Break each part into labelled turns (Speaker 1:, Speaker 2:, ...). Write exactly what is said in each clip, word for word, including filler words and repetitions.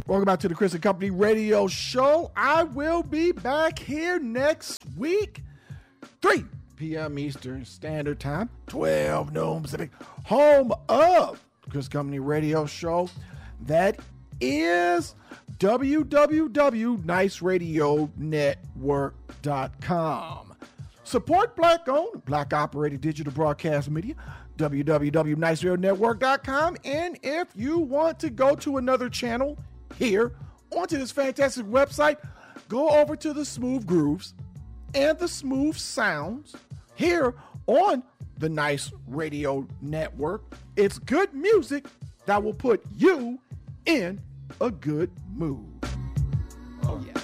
Speaker 1: Welcome back to the Chris and Company Radio Show. I will be back here next week, three p.m. Eastern Standard Time, twelve noon Pacific, home of the Chris Company Radio Show. That is w w w dot nice radio network dot com. Support Black-owned, Black-operated digital broadcast media, w w w dot nice radio network dot com. And if you want to go to another channel here onto this fantastic website, go over to the Smooth Grooves and the Smooth Sounds here on the Nice Radio Network. It's good music that will put you in a good mood. Oh, yeah.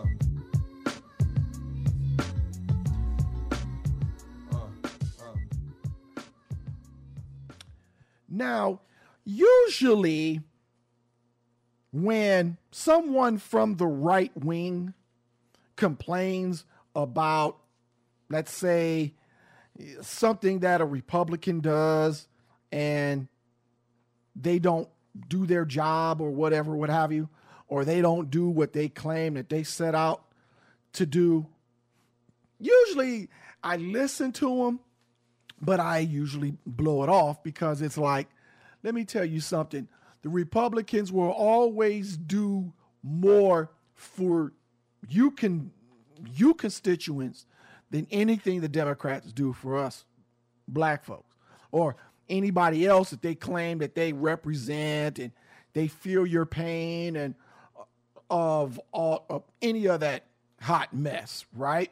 Speaker 1: Now, usually when someone from the right wing complains about, let's say, something that a Republican does and they don't do their job or whatever, what have you, or they don't do what they claim that they set out to do, usually I listen to them, but I usually blow it off because it's like, let me tell you something. The Republicans will always do more for you can you constituents than anything the Democrats do for us black folks or anybody else that they claim that they represent and they feel your pain and of, all, of any of that hot mess, right?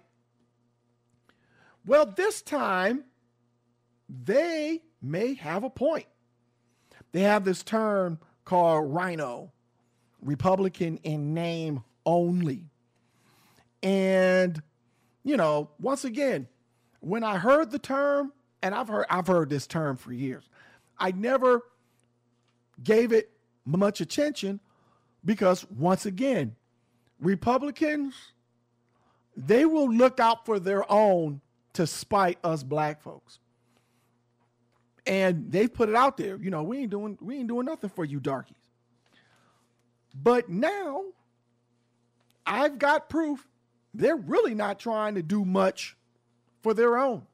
Speaker 1: Well, this time they may have a point. They have this term called rhino, Republican in name only. And, you know, once again, when I heard the term, and I've heard I've heard this term for years, I never gave it much attention because, once again, Republicans, they will look out for their own to spite us black folks. And they've put it out there. You know, we ain't doing we ain't doing nothing for you darkies. But now I've got proof they're really not trying to do much for their own.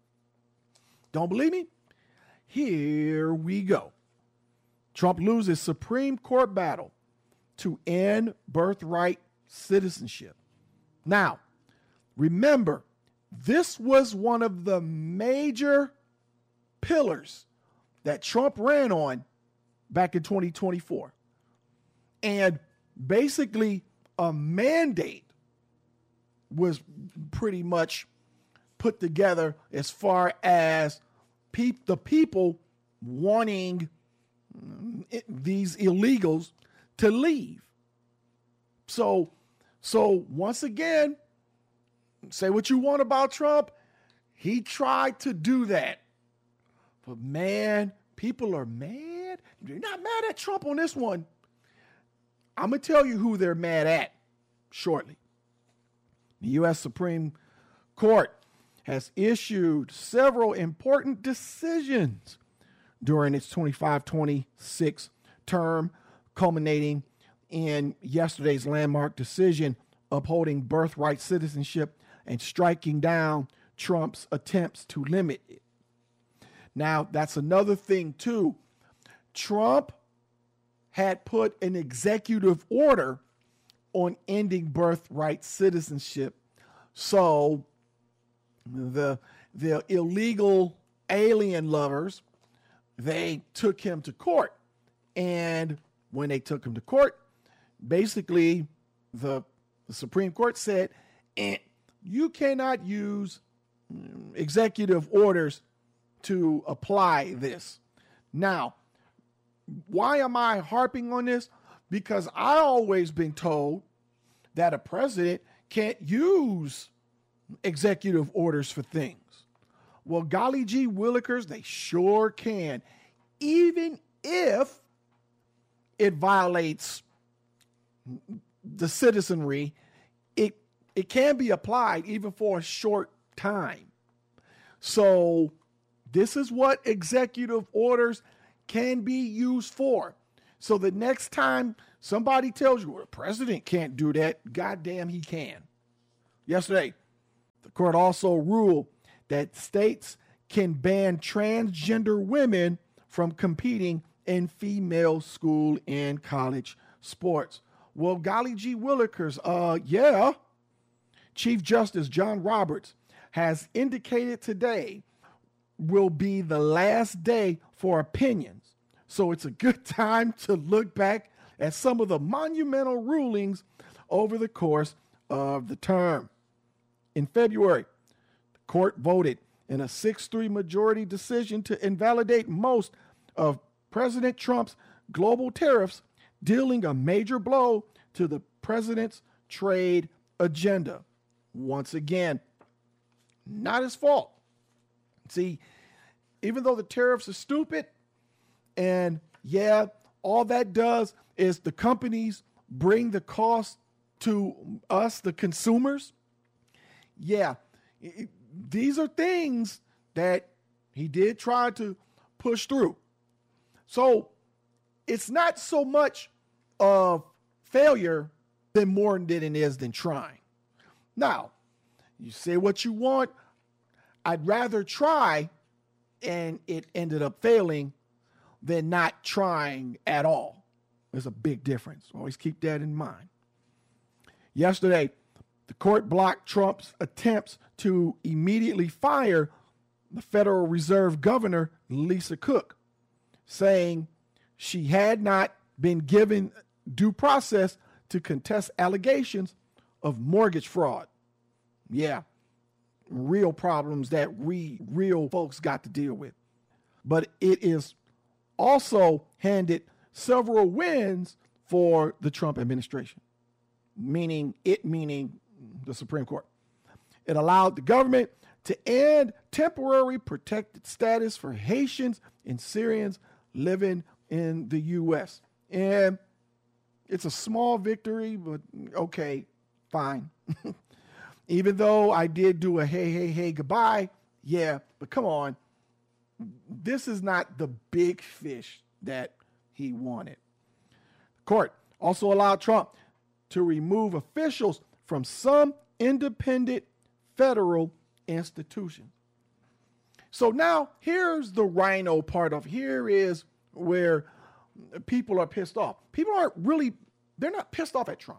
Speaker 1: Don't believe me? Here we go. Trump loses Supreme Court battle to end birthright citizenship. Now, remember, this was one of the major pillars that Trump ran on back in twenty twenty-four. And basically a mandate was pretty much put together as far as pe- the people wanting it, these illegals to leave. So, so once again, say what you want about Trump, he tried to do that. But man, people are mad. They're not mad at Trump on this one. I'm going to tell you who they're mad at shortly. The U S Supreme Court has issued several important decisions during its twenty-five twenty-six term, culminating in yesterday's landmark decision upholding birthright citizenship and striking down Trump's attempts to limit it. Now, that's another thing, too. Trump had put an executive order on ending birthright citizenship. So the, the illegal alien lovers, they took him to court. And when they took him to court, basically the, the Supreme Court said, eh, you cannot use executive orders to apply this. Now, why am I harping on this? Because I always been told that a president can't use executive orders for things. Well, golly gee willikers, they sure can. Even if it violates the citizenry, it it can be applied even for a short time. So this is what executive orders can be used for. So the next time somebody tells you, well, the president can't do that, goddamn he can. Yesterday, the court also ruled that states can ban transgender women from competing in female school and college sports. Well, golly gee willikers, uh, yeah. Chief Justice John Roberts has indicated today will be the last day for opinions. So it's a good time to look back at some of the monumental rulings over the course of the term. In February, the court voted in a six three majority decision to invalidate most of President Trump's global tariffs, dealing a major blow to the president's trade agenda. Once again, not his fault. See, even though the tariffs are stupid, and yeah, all that does is the companies bring the cost to us, the consumers. Yeah, it, these are things that he did try to push through. So it's not so much of failure than more than it is than trying. Now, you say what you want. I'd rather try and it ended up failing than not trying at all. There's a big difference. Always keep that in mind. Yesterday, the court blocked Trump's attempts to immediately fire the Federal Reserve Governor, Lisa Cook, saying she had not been given due process to contest allegations of mortgage fraud. Yeah, real problems that we real folks got to deal with. But it is also handed several wins for the Trump administration, meaning it meaning the Supreme Court. It allowed the government to end temporary protected status for Haitians and Syrians living in the U S. And it's a small victory, but okay, fine. Even though I did do a hey, hey, hey, goodbye, yeah, but come on. This is not the big fish that he wanted. The court also allowed Trump to remove officials from some independent federal institutions. So now here's the rhino part of here is where people are pissed off. People aren't really, they're not pissed off at Trump.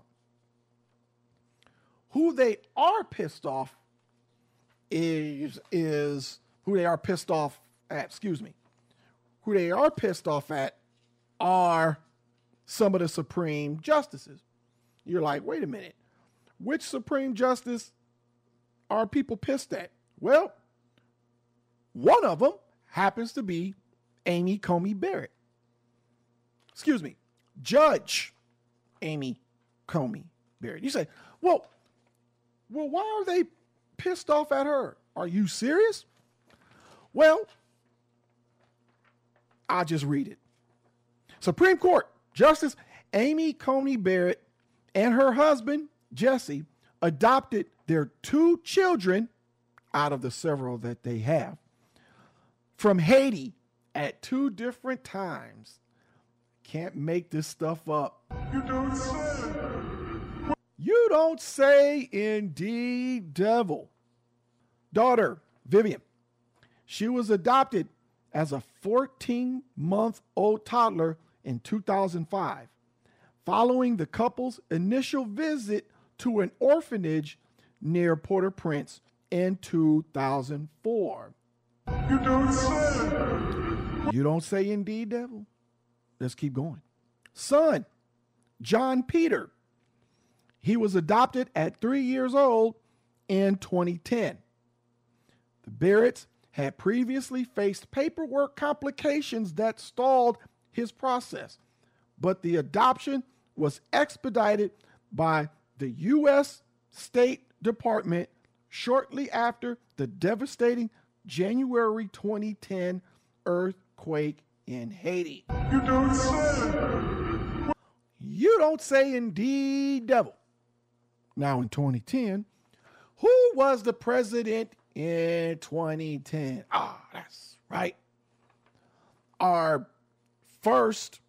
Speaker 1: Who they are pissed off is, is who they are pissed off at, excuse me. Who they are pissed off at are some of the Supreme Justices. You're like, wait a minute. Which Supreme Justice are people pissed at? Well, one of them happens to be Amy Coney Barrett. Excuse me, Judge Amy Coney Barrett. You say, well, well, why are they pissed off at her? Are you serious? Well, I'll just read it. Supreme Court Justice Amy Coney Barrett and her husband, Jesse, adopted their two children out of the several that they have from Haiti at two different times. Can't make this stuff up. You don't say. You don't say, indeed, devil. Daughter, Vivian. She was adopted as a fourteen-month-old toddler in two thousand five, following the couple's initial visit to an orphanage near Port-au-Prince in two thousand four. You don't say. You don't say, indeed, devil. Let's keep going. Son, John Peter. He was adopted at three years old in twenty ten. The Barretts had previously faced paperwork complications that stalled his process, but the adoption was expedited by the U S State Department shortly after the devastating January twenty ten earthquake in Haiti. You don't say. You don't say, indeed, devil. Now in twenty ten, who was the president in twenty ten? Ah, that's right. Our first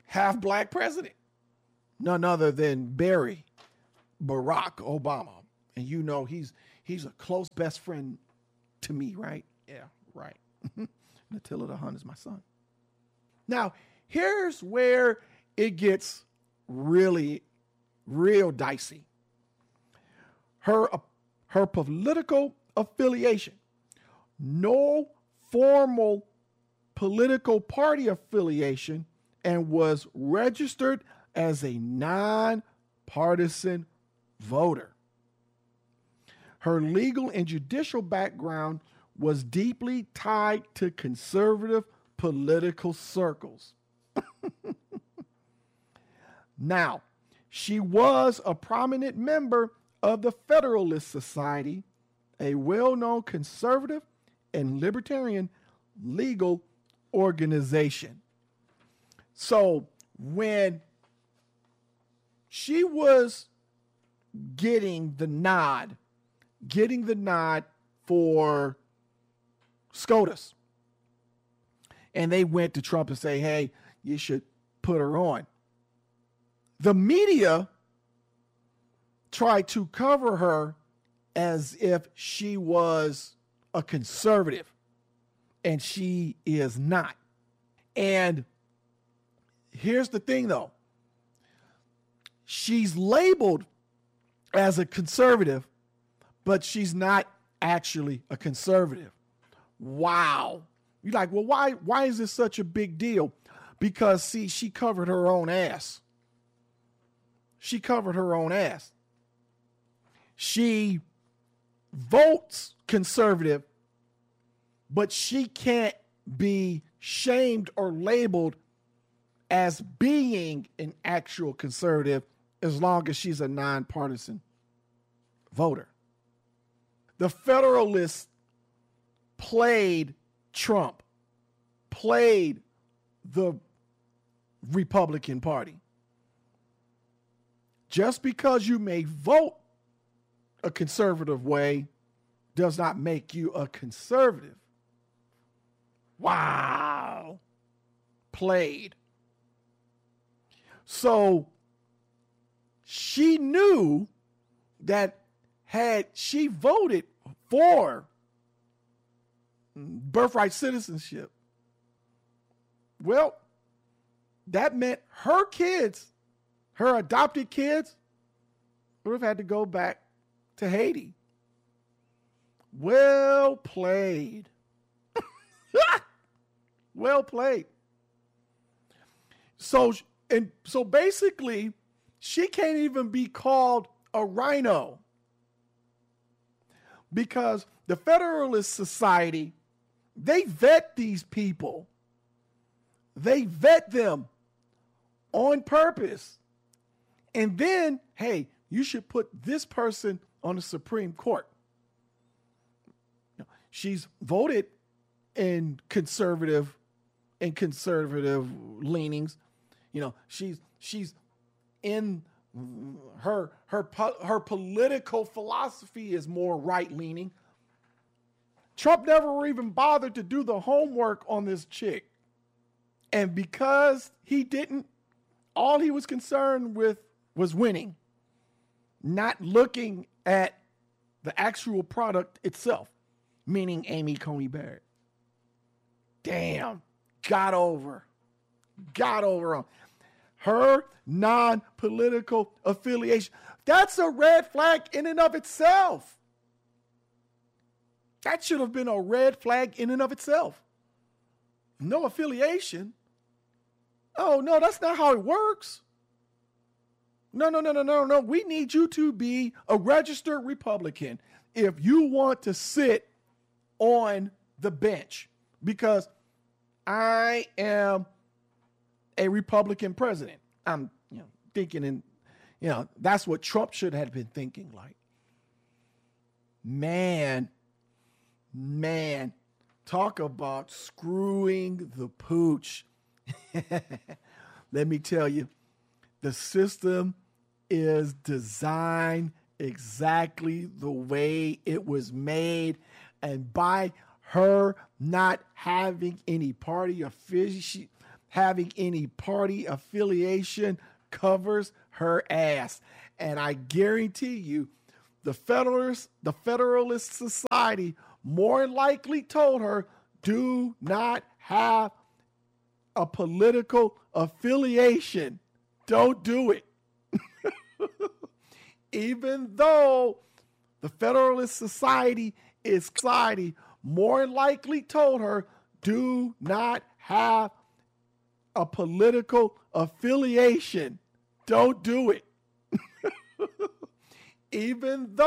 Speaker 1: half black president, none other than Barry Barack Obama. And you know he's he's a close best friend to me, right? Yeah, right. Attila the Hun is my son. Now, here's where it gets really, real dicey. Her, her political affiliation, no formal political party affiliation, and was registered as a nonpartisan voter. Her legal and judicial background was deeply tied to conservative political circles. Now, she was a prominent member of the Federalist Society, a well-known conservative and libertarian legal organization. So when she was getting the nod, getting the nod for SCOTUS, and they went to Trump and say, hey, you should put her on. The media tried to cover her as if she was a conservative, and she is not. And here's the thing, though. She's labeled as a conservative, but she's not actually a conservative. Wow. You're like, well, why, why is this such a big deal? Because, see, she covered her own ass. She covered her own ass. She votes conservative, but she can't be shamed or labeled as being an actual conservative as long as she's a nonpartisan voter. The Federalists played Trump, played the Republican Party. Just because you may vote a conservative way does not make you a conservative. Wow. Played. So she knew that had she voted for birthright citizenship, well, that meant her kids, her adopted kids, would have had to go back to Haiti. Well played. Well played. So, and so basically, she can't even be called a rhino because the Federalist Society, they vet these people. They vet them on purpose. And then, hey, you should put this person on the Supreme Court. She's voted in conservative and conservative leanings. You know, she's she's in her her her political philosophy is more right leaning. Trump never even bothered to do the homework on this chick. And because he didn't, all he was concerned with was winning, not looking at the actual product itself, meaning Amy Coney Barrett. Damn, got over, got over on her non-political affiliation. That's a red flag in and of itself. That should have been a red flag in and of itself. No affiliation. Oh, no, that's not how it works. No, no, no, no, no, no. We need you to be a registered Republican if you want to sit on the bench, because I am a Republican president. I'm, you know, thinking, and you know, that's what Trump should have been thinking. Like, man, man, talk about screwing the pooch. Let me tell you, the system is designed exactly the way it was made. And by her not having any party affiliation, having any party affiliation covers her ass. And I guarantee you, the Federalist, the Federalist Society more likely told her, do not have a political affiliation. Don't do it. Even though the Federalist Society is society, more likely told her, do not have a political affiliation. Don't do it. Even though